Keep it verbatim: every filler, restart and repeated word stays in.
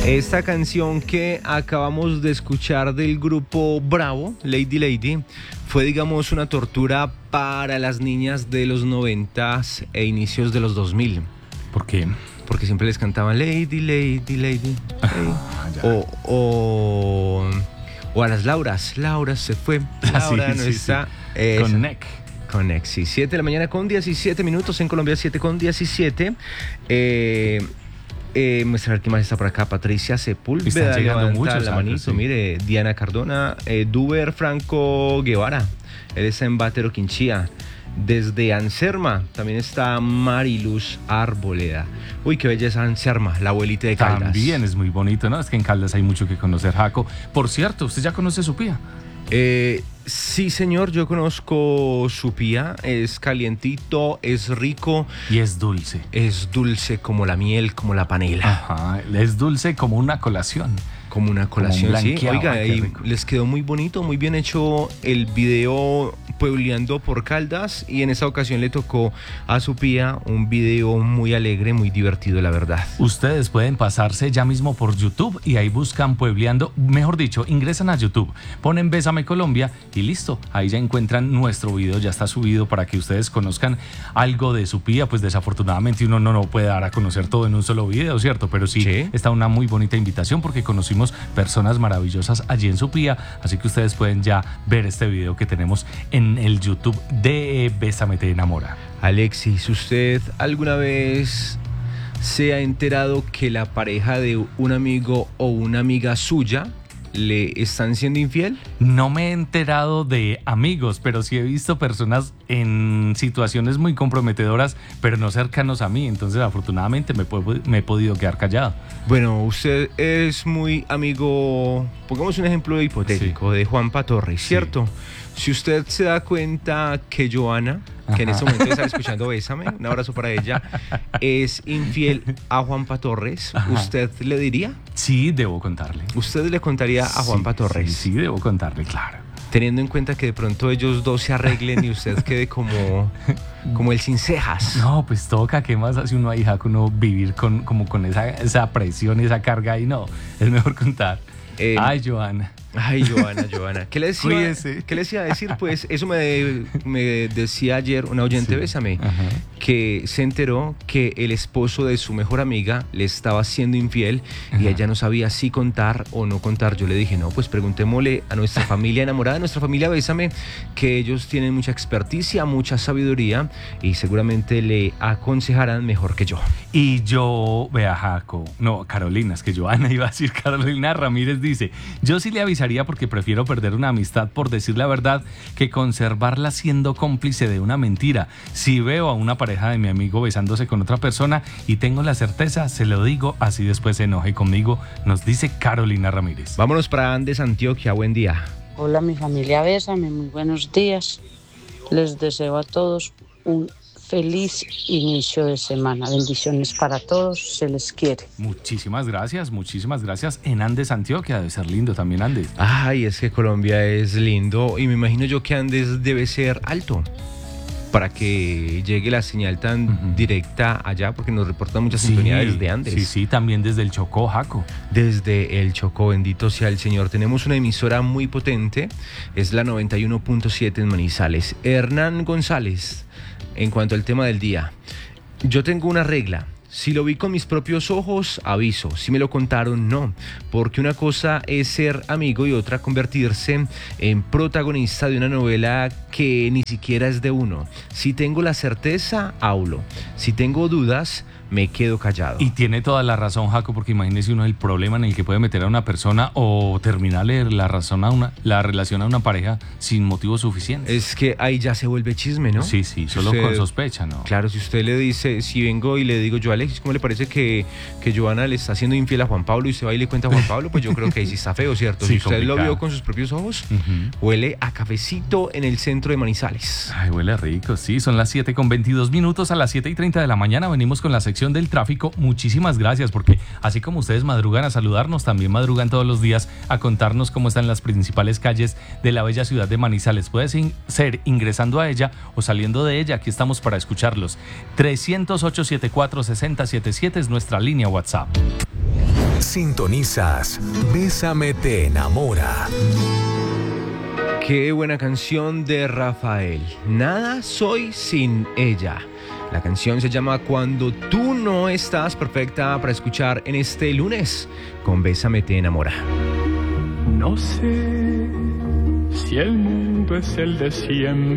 Esta canción que acabamos de escuchar del grupo Bravo, Lady Lady, fue, digamos, una tortura para las niñas de los noventas e inicios de los dos mil. ¿Por qué? Porque siempre les cantaban Lady, Lady, Lady. Ah, o, o, o a las Lauras. Laura se fue. Laura sí, no sí, está. Sí. Eh, Con Neck. Con Neck, sí. siete de la mañana con diecisiete minutos. En Colombia, siete con diecisiete. Eh... Eh, muestra a ver qué más está por acá. Patricia Sepúlveda. Están llegando muchos. La manito, sí. Mire, Diana Cardona, eh, Duber Franco Guevara. Él está en Bátero, Quinchía. Desde Anserma también está Mariluz Arboleda. Uy, qué belleza Anserma, la abuelita de Caldas. También es muy bonito, ¿no? Es que en Caldas hay mucho que conocer, Jaco. Por cierto, ¿usted ya conoce Supía? Eh, sí, señor, yo conozco Supía. Es calientito, es rico. Y es dulce. Es dulce como la miel, como la panela. Ajá, es dulce como una colación. Como una colación, como un sí. Oiga, y rico. Les quedó muy bonito, muy bien hecho el video puebleando por Caldas. Y en esta ocasión le tocó a Supía un video muy alegre, muy divertido, la verdad. Ustedes pueden pasarse ya mismo por YouTube y ahí buscan puebleando. Mejor dicho, ingresan a YouTube, ponen Bésame Colombia y listo. Ahí ya encuentran nuestro video, ya está subido para que ustedes conozcan algo de Supía. Pues desafortunadamente uno no, no puede dar a conocer todo en un solo video, ¿cierto? Pero sí, sí, está una muy bonita invitación porque conocimos personas maravillosas allí en Supía, así que ustedes pueden ya ver este video que tenemos en el YouTube de Bésame Te Enamora. Alexis, ¿usted alguna vez se ha enterado que la pareja de un amigo o una amiga suya le están siendo infiel? No me he enterado de amigos, pero sí he visto personas en situaciones muy comprometedoras, pero no cercanos a mí. Entonces, afortunadamente, me, puedo, me he podido quedar callado. Bueno, usted es muy amigo, pongamos un ejemplo hipotético, sí, de Juanpa Torres, ¿cierto? Sí. Si usted se da cuenta que Joana, que en este momento está escuchando Bésame, un abrazo para ella, es infiel a Juanpa Torres, Ajá. ¿usted le diría? Sí, debo contarle. ¿Usted le contaría a Juanpa sí, Torres? Sí, sí, debo contarle, claro. Teniendo en cuenta que de pronto ellos dos se arreglen y usted quede como, como el sin cejas. No, pues toca. ¿Qué más hace uno ahí, Jaco? Uno vivir con, como con esa, esa presión y esa carga y no, es mejor contar. Eh, Ay, Joana. Ay, Joana, Joana. ¿Qué les iba, ¿qué les iba a decir? Pues eso me, me decía ayer una oyente, sí. Bésame, Ajá. que se enteró que el esposo de su mejor amiga le estaba siendo infiel Ajá. y ella no sabía si contar o no contar. Yo le dije, no, pues preguntémosle a nuestra familia enamorada, a nuestra familia Bésame, que ellos tienen mucha experticia, mucha sabiduría y seguramente le aconsejarán mejor que yo. Y yo, vea, Jaco, no, Carolina, es que Joana iba a decir, Carolina Ramírez dice, yo sí le avisaría porque prefiero perder una amistad por decir la verdad que conservarla siendo cómplice de una mentira. Si veo a una pareja de mi amigo besándose con otra persona y tengo la certeza, se lo digo, así después se enoje conmigo, nos dice Carolina Ramírez. Vámonos para Andes, Antioquia, buen día. Hola mi familia Bésame, muy buenos días. Les deseo a todos un feliz inicio de semana. Bendiciones para todos, se les quiere. Muchísimas gracias, muchísimas gracias. En Andes, Antioquia, debe ser lindo también Andes. Ay, es que Colombia es lindo y me imagino yo que Andes debe ser alto para que llegue la señal tan uh-huh. directa allá, porque nos reportan muchas sí, sintonías desde Andes. Sí, sí, también desde el Chocó, Jaco. Desde el Chocó, bendito sea el Señor. Tenemos una emisora muy potente, es la noventa y uno punto siete en Manizales. Hernán González, en cuanto al tema del día, yo tengo una regla. Si lo vi con mis propios ojos, aviso. Si me lo contaron, no. Porque una cosa es ser amigo y otra convertirse en protagonista de una novela que ni siquiera es de uno. Si tengo la certeza, hablo. Si tengo dudas, me quedo callado. Y tiene toda la razón, Jaco, porque imagínese uno el problema en el que puede meter a una persona o terminarle la razón a una, la relación a una pareja sin motivos suficientes. Es que ahí ya se vuelve chisme, ¿no? Sí, sí, solo usted, con sospecha, ¿no? Claro, si usted le dice, si vengo y le digo yo, Alexis, ¿cómo le parece que, que Joana le está haciendo infiel a Juan Pablo y se va y le cuenta a Juan Pablo? Pues yo creo que ahí sí está feo, ¿cierto? Sí, si usted complicado. Lo vio con sus propios ojos, uh-huh. huele a cafecito en el centro de Manizales. Ay, huele rico, sí, son las siete con veintidós minutos, a las siete y treinta de la mañana venimos con la sección del tráfico. Muchísimas gracias, porque así como ustedes madrugan a saludarnos, también madrugan todos los días a contarnos cómo están las principales calles de la bella ciudad de Manizales. Puede ser ingresando a ella o saliendo de ella, aquí estamos para escucharlos. tres cero ocho, setenta y cuatro, sesenta setenta y siete es nuestra línea WhatsApp. Sintonizas Bésame te enamora. Qué buena canción de Rafael. Nada soy sin ella. La canción se llama Cuando tú no estás, perfecta para escuchar en este lunes con Bésame te enamora. No sé si el mundo es el de siempre.